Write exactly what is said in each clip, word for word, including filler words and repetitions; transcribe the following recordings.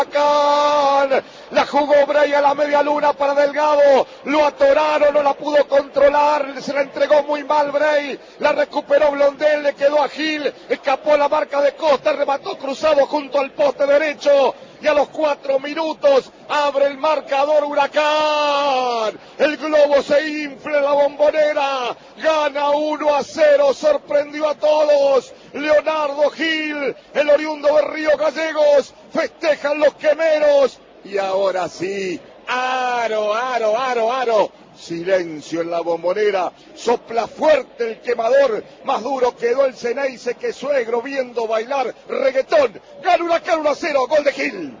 Huracán. La jugó Bray a la media luna para Delgado, lo atoraron, no la pudo controlar, se la entregó muy mal Bray, la recuperó Blondel, le quedó a Gil, escapó la marca de Costa, remató cruzado junto al poste derecho, y a los cuatro minutos abre el marcador Huracán. El globo se infla en la Bombonera, gana uno a cero, sorprendió a todos. Leonardo Gil, el oriundo de Río Gallegos, festejan los quemeros. Y ahora sí, aro, aro, aro, aro. Silencio en la Bombonera, sopla fuerte el quemador, más duro quedó el Ceneice que suegro viendo bailar reggaetón. Gana Huracán uno a cero, gol de Gil.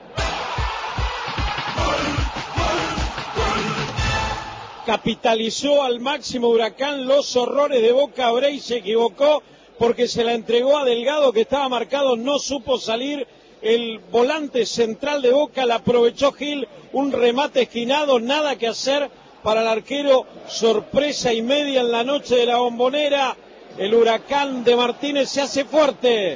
Capitalizó al máximo Huracán los horrores de Boca. Bray se equivocó porque se la entregó a Delgado, que estaba marcado, no supo salir. El volante central de Boca la aprovechó Gil, un remate esquinado, nada que hacer para el arquero, sorpresa y media en la noche de la Bombonera. El Huracán de Martínez se hace fuerte.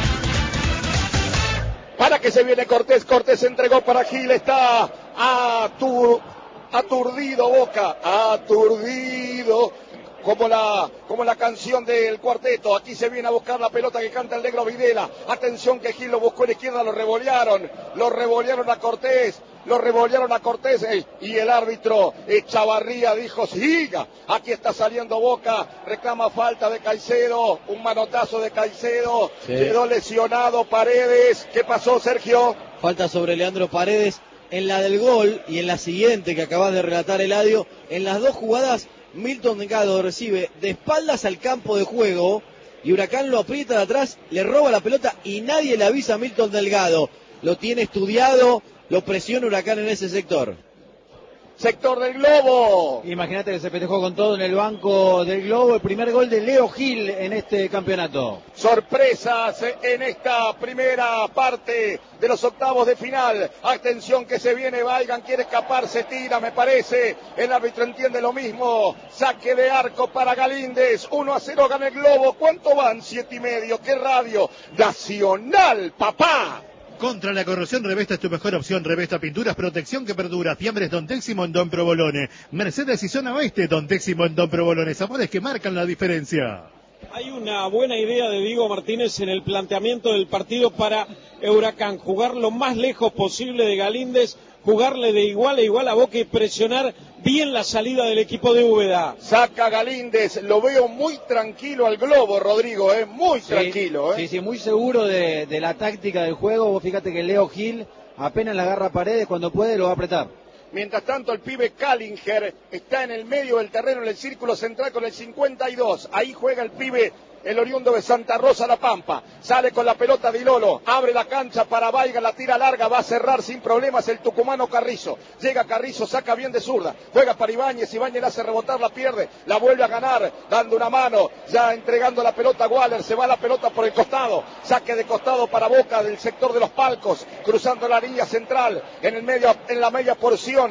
Para que se viene Cortés, Cortés entregó para Gil, está atur, aturdido Boca, aturdido. Como la, como la canción del cuarteto, aquí se viene a buscar la pelota que canta el negro Videla, atención que Gil lo buscó en la izquierda, lo revolearon, lo revolearon a Cortés, lo revolearon a Cortés, eh, y el árbitro Echavarría dijo, siga, aquí está saliendo Boca, reclama falta de Caicedo, un manotazo de Caicedo, sí. Quedó lesionado Paredes. ¿Qué pasó, Sergio? Falta sobre Leandro Paredes, en la del gol y en la siguiente que acabas de relatar, Eladio, en las dos jugadas Milton Delgado recibe de espaldas al campo de juego y Huracán lo aprieta de atrás, le roba la pelota y nadie le avisa a Milton Delgado. Lo tiene estudiado, lo presiona Huracán en ese sector. Sector del Globo. Imagínate que se festejó con todo en el banco del Globo, el primer gol de Leo Gil en este campeonato. Sorpresas en esta primera parte de los octavos de final. Atención que se viene, Baigan quiere escapar, se tira, me parece. El árbitro entiende lo mismo. Saque de arco para Galíndez. uno a cero gana el Globo. ¿Cuánto van? Siete y medio. ¿Qué radio? Nacional, papá. Contra la corrosión, Revesta es tu mejor opción. Revesta Pinturas, protección que perdura. Fiambres Don Teximo en Don Provolone. Mercedes y Zona Oeste, Don Teximo en Don Provolone. Sabores que marcan la diferencia. Hay una buena idea de Diego Martínez en el planteamiento del partido para Huracán. Jugar lo más lejos posible de Galíndez, jugarle de igual a igual a Boca y presionar bien la salida del equipo de Úbeda. Saca Galíndez, lo veo muy tranquilo al Globo, Rodrigo, eh, muy sí, tranquilo. Eh. Sí, sí, muy seguro de, de la táctica del juego. Vos fíjate que Leo Gil apenas la agarra a Paredes, cuando puede lo va a apretar. Mientras tanto, el pibe Kallinger está en el medio del terreno, en el círculo central con el cincuenta y dos. Ahí juega el pibe, el oriundo de Santa Rosa La Pampa. Sale con la pelota Di Lolo, abre la cancha para Baiga, la tira larga, va a cerrar sin problemas el tucumano Carrizo. Llega Carrizo, saca bien de zurda, juega para Ibáñez, Ibáñez la hace rebotar, la pierde, la vuelve a ganar, dando una mano, ya entregando la pelota a Waller, se va la pelota por el costado, saque de costado para Boca del sector de los palcos, cruzando la línea central, en el medio, en la media porción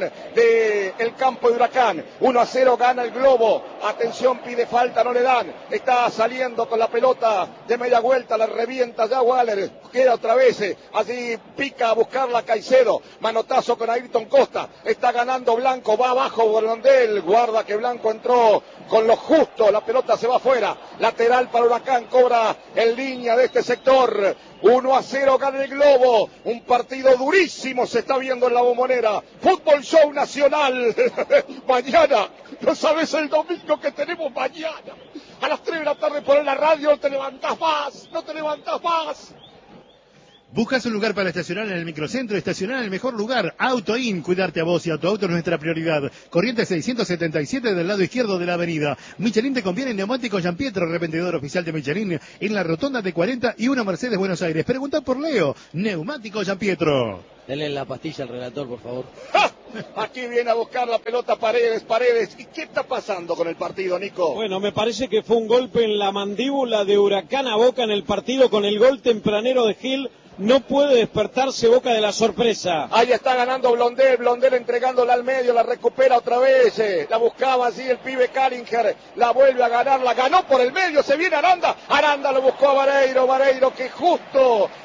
del campo de Huracán. uno a cero gana el Globo, atención, pide falta, no le dan, está saliendo con la pelota de media vuelta, la revienta ya Waller, queda otra vez, eh, allí pica a buscarla Caicedo, manotazo con Ayrton Costa, está ganando Blanco, va abajo Blondel, guarda que Blanco entró con lo justo, la pelota se va afuera, lateral para Huracán, cobra en línea de este sector, uno a cero gana el Globo, un partido durísimo se está viendo en la Bombonera, Fútbol Show Nacional, mañana, no sabes el domingo que tenemos mañana, a las tres de la tarde por la radio, no te levantás más, no te levantás más. ¿Buscas un lugar para estacionar en el microcentro? Estacionar en el mejor lugar. AutoIn. Cuidarte a vos y a tu auto es nuestra prioridad. Corriente seiscientos setenta y siete del lado izquierdo de la avenida. Michelin te conviene en neumáticos Gianpietro, revendedor oficial de Michelin, en la rotonda de cuarenta y uno Mercedes Buenos Aires. Pregunta por Leo. Neumáticos Gianpietro. Denle la pastilla al relator, por favor. ¡Ja! Aquí viene a buscar la pelota Paredes, Paredes. ¿Y qué está pasando con el partido, Nico? Bueno, me parece que fue un golpe en la mandíbula de Huracán a Boca en el partido con el gol tempranero de Gil. No puede despertarse Boca de la sorpresa. Ahí está ganando Blondel, Blondel entregándola al medio, la recupera otra vez, eh, la buscaba así el pibe Kallinger, la vuelve a ganar, la ganó por el medio, se viene Aranda, Aranda lo buscó a Vareiro, Vareiro que justo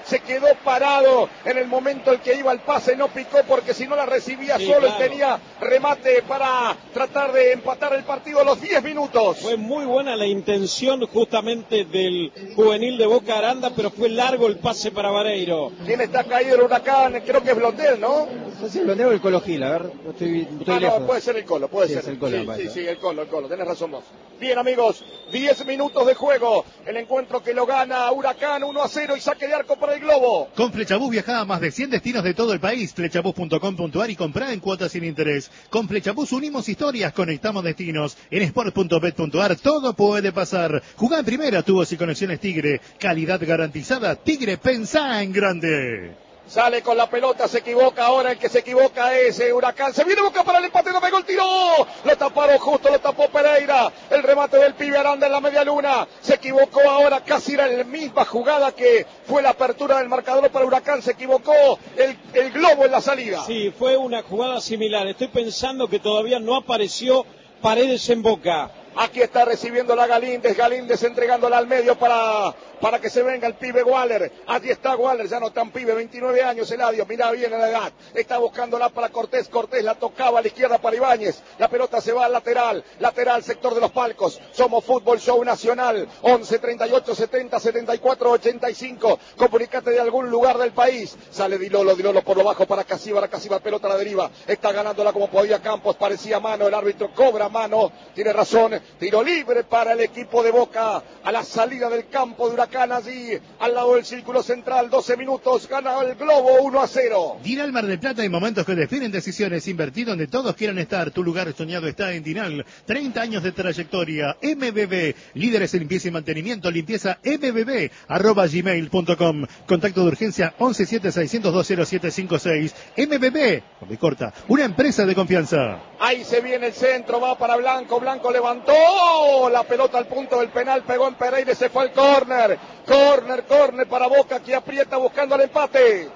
se quedó parado en el momento en que iba el pase, no picó porque si no la recibía sí, solo claro. Y tenía remate para tratar de empatar el partido a los diez minutos. Fue muy buena la intención justamente del juvenil de Boca Aranda, pero fue largo el pase para Vareiro. ¿Quién está caído el Huracán? Creo que es Blondel, ¿no? No sé si el Blondel o el Colo Gil, a ver, estoy, estoy ah, lejos. No, puede ser el Colo, puede sí, ser. El Colo, sí, sí, sí, el Colo, el Colo, tenés razón vos. Bien, amigos, diez minutos de juego. El encuentro que lo gana Huracán uno a cero y saque de arco para el Globo. Con Flechabús viaja a más de cien destinos de todo el país. Flechabús punto com punto a r y comprá en cuotas sin interés. Con Flechabús unimos historias, conectamos destinos. En sport punto bet punto a r todo puede pasar. Jugá en primera, tubos y conexiones Tigre. Calidad garantizada. Tigre, pensá en grande. Sale con la pelota, se equivoca ahora, el que se equivoca es Huracán, se viene Boca para el empate, no pegó el tiro, lo taparon justo, lo tapó Pereira, el remate del pibe Aranda en la media luna, se equivocó ahora, casi era la misma jugada que fue la apertura del marcador para Huracán, se equivocó el, el Globo en la salida. Sí, fue una jugada similar, estoy pensando que todavía no apareció Paredes en Boca. Aquí está recibiendo la Galíndez, Galíndez entregándola al medio para, para que se venga el pibe Waller. Aquí está Waller, ya no tan pibe, veintinueve años Eladio, mirá bien la edad. Está buscándola para Cortés, Cortés la tocaba a la izquierda para Ibáñez. La pelota se va al lateral, lateral sector de los palcos. Somos Fútbol Show Nacional, once, treinta y ocho, setenta, setenta y cuatro, ochenta y cinco. Comunicate de algún lugar del país. Sale Dilolo, Dilolo por lo bajo para Casíbar, Casíbar pelota a la deriva. Está ganándola como podía Campos, parecía mano, el árbitro cobra mano, tiene razón. Tiro libre para el equipo de Boca a la salida del campo de Huracán, allí al lado del círculo central, doce minutos, gana el Globo uno a cero. Dinal Mar del Plata, en momentos que definen decisiones, invertir donde todos quieran estar. Tu lugar soñado está en Dinal. treinta años de trayectoria. M B B, líderes en limpieza y mantenimiento, limpieza M B B, arroba gmail punto com. Contacto de urgencia once siete seiscientos dos cero siete cinco seis. M B B, con B corta, una empresa de confianza. Ahí se viene el centro, va para Blanco, Blanco levantó la pelota al punto del penal, pegó en Pereira y se fue al córner. Córner, córner para Boca, que aprieta buscando el empate.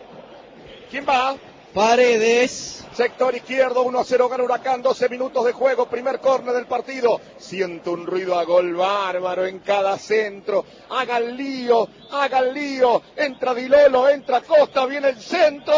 ¿Quién va? Paredes. Sector izquierdo, uno a cero gana Huracán, doce minutos de juego, primer córner del partido. Siento un ruido a gol bárbaro en cada centro. Haga el lío, haga el lío. Entra Dilolo, entra Costa, viene el centro.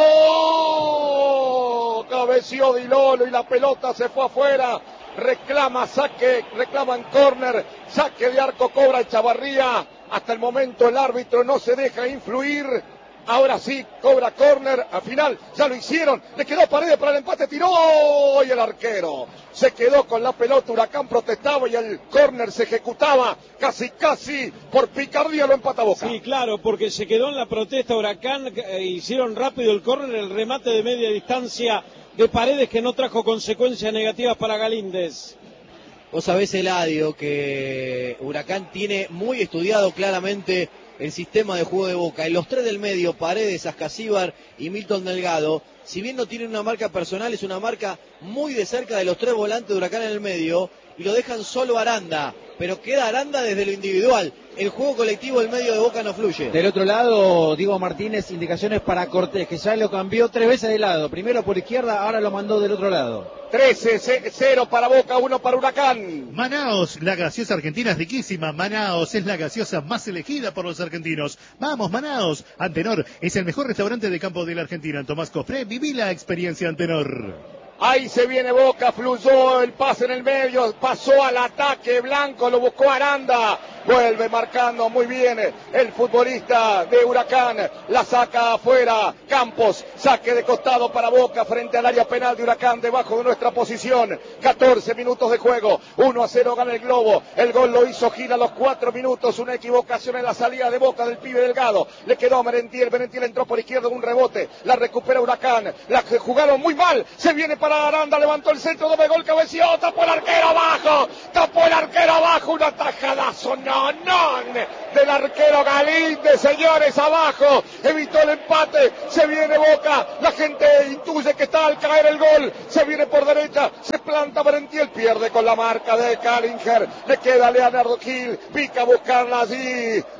Cabeció Dilolo y la pelota se fue afuera. Reclama saque, reclaman córner, saque de arco, cobra Chavarría. Hasta el momento el árbitro no se deja influir. Ahora sí, cobra córner, al final ya lo hicieron, le quedó Paredes para el empate, tiró y el arquero se quedó con la pelota, Huracán protestaba y el córner se ejecutaba, casi casi por picardía lo empata Boca. Sí, claro, porque se quedó en la protesta Huracán, eh, hicieron rápido el córner, el remate de media distancia de Paredes que no trajo consecuencias negativas para Galíndez. Vos sabés, Eladio, que Huracán tiene muy estudiado claramente el sistema de juego de Boca. En los tres del medio, Paredes, Ascasíbar y Milton Delgado, si bien no tienen una marca personal, es una marca muy de cerca de los tres volantes de Huracán en el medio, y lo dejan solo Aranda, pero queda Aranda desde lo individual. El juego colectivo del medio de Boca no fluye. Del otro lado, Diego Martínez, indicaciones para Cortés, que ya lo cambió tres veces de lado. Primero por izquierda, ahora lo mandó del otro lado. trece cero para Boca, uno para Huracán. Manaos, la gaseosa argentina es riquísima. Manaos es la gaseosa más elegida por los argentinos. Vamos, Manaos. Antenor es el mejor restaurante de campo de la Argentina. En Tomás Cofré, viví la experiencia Antenor. Ahí se viene Boca, fluyó el pase en el medio, pasó al ataque, Blanco lo buscó Aranda, vuelve marcando muy bien el futbolista de Huracán, la saca afuera, Campos, saque de costado para Boca frente al área penal de Huracán, debajo de nuestra posición, catorce minutos de juego, uno a cero gana el Globo, el gol lo hizo Gil a los cuatro minutos, una equivocación en la salida de Boca del pibe Delgado, le quedó a Merentiel, Merentiel entró por izquierda en un rebote, la recupera Huracán, la jugaron muy mal, se viene para Aranda, levantó el centro, doble gol, cabeció, tapó el arquero abajo, tapó el arquero abajo, una tajadazo, no, no, del arquero Galíndez, señores, abajo, evitó el empate, se viene Boca, la gente intuye que está al caer el gol, se viene por derecha, se planta Merentiel, pierde con la marca de Kallinger, le queda Leonardo Gil, pica a buscarla allí,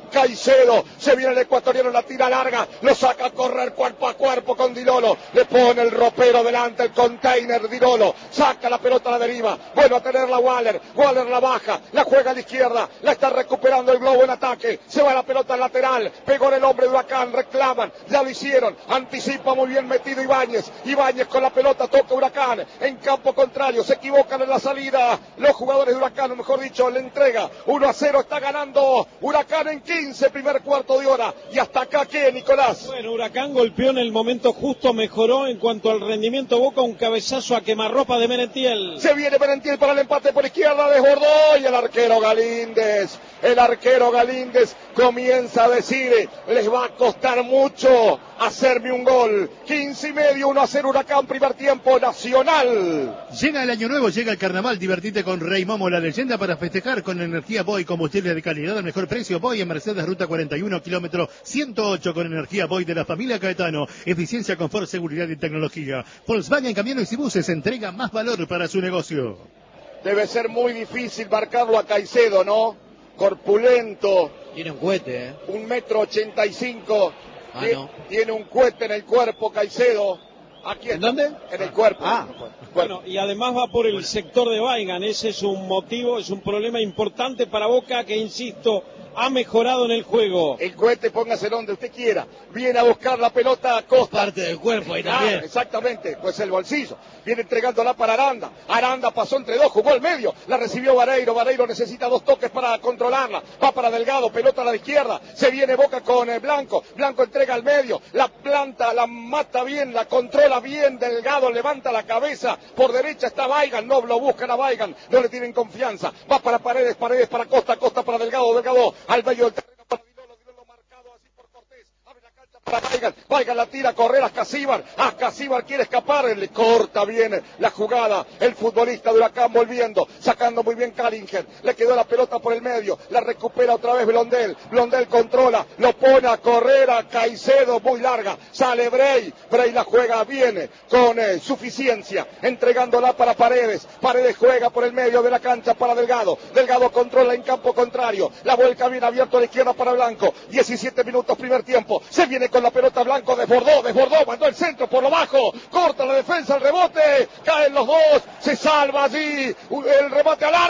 Caicedo, se viene el ecuatoriano, la tira larga, lo saca a correr cuerpo a cuerpo con Dilolo, le pone el ropero delante, el container Dilolo, saca la pelota a la deriva, vuelve a tenerla Waller, Waller la baja, la juega a la izquierda, la está recuperando el globo en ataque, se va la pelota al lateral, pegó en el hombre de Huracán, reclaman, ya lo hicieron, anticipa muy bien metido Ibáñez, Ibáñez con la pelota, toca Huracán, en campo contrario, se equivocan en la salida, los jugadores de Huracán, o mejor dicho, le entrega, uno a cero está ganando Huracán en quince, primer cuarto de hora, y hasta acá, ¿qué, Nicolás? Bueno, Huracán golpeó en el momento justo, mejoró en cuanto al rendimiento, Boca un cabezazo a quemarropa de Merentiel. Se viene Merentiel para el empate por izquierda, desbordó, y el arquero Galíndez, el arquero Galíndez comienza a decir, les va a costar mucho hacerme un gol, quince y medio, uno a cero Huracán, primer tiempo, Nacional. Llega el año nuevo, llega el carnaval, divertite con Rey Momo, la leyenda para festejar con energía Boy, combustible de calidad al mejor precio. Boy en Mercedes, ruta cuarenta y uno, kilómetro ciento ocho, con energía Boy de la familia Caetano, eficiencia, confort, seguridad y tecnología. Volkswagen Camiones y Buses entrega más valor para su negocio. Debe ser muy difícil marcarlo a Caicedo, ¿no? Corpulento. Tiene un cohete, ¿eh? Un metro ochenta y cinco. Ah, Tien, no. Tiene un cohete en el cuerpo, Caicedo. Aquí ¿En dónde? En el cuerpo. Ah. Bueno, y además va por el sector de Weigand, ese es un motivo, es un problema importante para Boca que, insisto, ha mejorado en el juego. El cohete, póngase donde usted quiera. Viene a buscar la pelota a Costa. Parte del cuerpo ahí Ah, también. exactamente, pues el bolsillo. Viene entregándola para Aranda. Aranda pasó entre dos, jugó al medio. La recibió Vareiro. Vareiro necesita dos toques para controlarla. Va para Delgado, pelota a la izquierda. Se viene Boca con eh, Blanco. Blanco entrega al medio. La planta, la mata bien, la controla bien. Delgado levanta la cabeza. Por derecha está Weigand. No lo buscan a Weigand. No le tienen confianza. Va para Paredes, Paredes para Costa, Costa para Delgado, Delgado al medio del terreno para Dilolo. Dilolo marcado así por Cortés. Abre la cancha para Weigand. Weigand la tira a correr a Ascasíbar. Ascasíbar quiere escapar. Le corta bien la jugada. El futbolista de Huracán volviendo. Sacando muy bien Kallinger. Le quedó la pelota por el medio. La recupera otra vez Blondel. Blondel controla. Lo pone a correr a Caicedo. Muy larga. Sale Bray. Bray la juega bien. Con eh, suficiencia. Entregándola para Paredes. Paredes juega por el medio de la cancha para Delgado. Delgado controla en campo contrario. La vuelca bien abierto a la izquierda para Blanco. diecisiete minutos primer tiempo. Se viene con la pelota Blanco. Desbordó, desbordó. Mandó el centro por lo bajo. Corta la defensa, el rebote. Caen los dos. Se salva allí. El remate al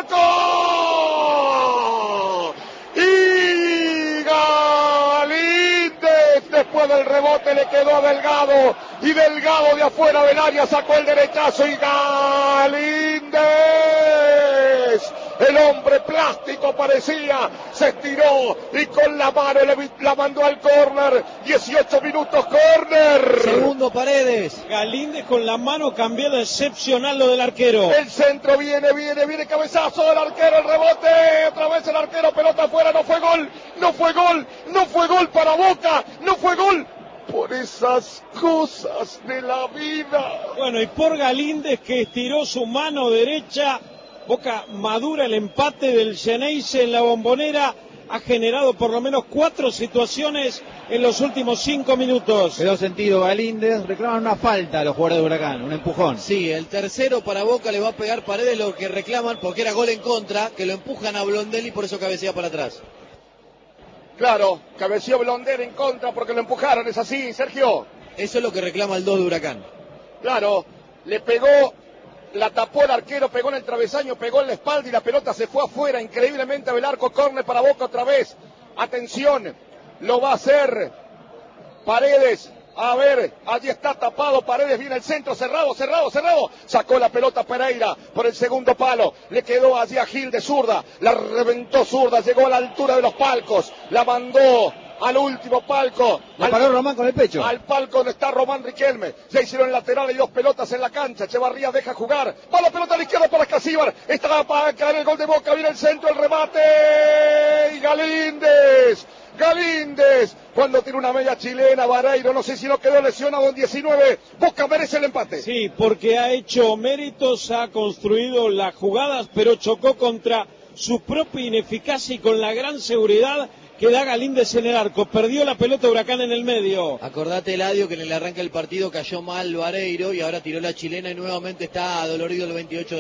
arco. Y Galíndez, después del rebote le quedó a Delgado, y Delgado de afuera del área sacó el derechazo, y Galíndez, el hombre plástico parecía, se estiró y con la mano le, la mandó al córner. dieciocho minutos, córner. Segundo Paredes. Galíndez con la mano cambiada, excepcional lo del arquero. El centro viene, viene, viene, cabezazo del arquero, el rebote, otra vez el arquero, pelota afuera, no fue gol, no fue gol, no fue gol para Boca, no fue gol. Por esas cosas de la vida. Bueno, y por Galíndez que estiró su mano derecha, Boca madura el empate del Xeneize en la Bombonera. Ha generado por lo menos cuatro situaciones en los últimos cinco minutos. Quedó sentido Galíndez, reclaman una falta a los jugadores de Huracán, un empujón. Sí, el tercero para Boca le va a pegar Paredes, lo que reclaman porque era gol en contra, que lo empujan a Blondel y por eso cabecea para atrás. Claro, cabeció Blondel en contra porque lo empujaron, es así, Sergio. Eso es lo que reclama el dos de Huracán. Claro, le pegó, la tapó el arquero, pegó en el travesaño, pegó en la espalda y la pelota se fue afuera, increíblemente del arco, córner para Boca otra vez. Atención, lo va a hacer Paredes. A ver, allí está tapado Paredes, viene el centro, cerrado, cerrado, cerrado. Sacó la pelota Pereira por el segundo palo. Le quedó allí a Gil de zurda. La reventó zurda, llegó a la altura de los palcos. La mandó al último palco. Le al, paró Román con el pecho. Al palco donde está Román Riquelme. Se hicieron el lateral y dos pelotas en la cancha. Echevarría deja jugar. Va la pelota a la izquierda para Ascasíbar. Está para caer el gol de Boca. Viene el centro, el remate. Y Galíndez. Galíndez, cuando tiene una media chilena, Vareiro, no sé si no quedó lesionado en diecinueve, Boca merece el empate. Sí, porque ha hecho méritos, ha construido las jugadas, pero chocó contra su propia ineficacia y con la gran seguridad que da Galíndez en el arco. Perdió la pelota Huracán en el medio. Acordate, Eladio, que en el arranque del partido cayó mal Vareiro y ahora tiró la chilena y nuevamente está adolorido el veintiocho de